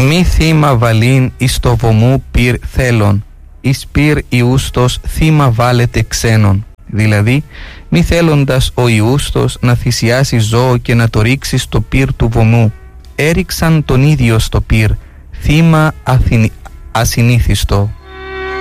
Μη θύμα βαλήν εις το βωμού πυρ θέλων, εις πυρ Ιούστος θύμα βάλετε ξένων. Δηλαδή, μη θέλοντας ο Ιούστος να θυσιάσει ζώο και να το ρίξει στο πυρ του βωμού, έριξαν τον ίδιο στο πυρ, θύμα ασυνήθιστο.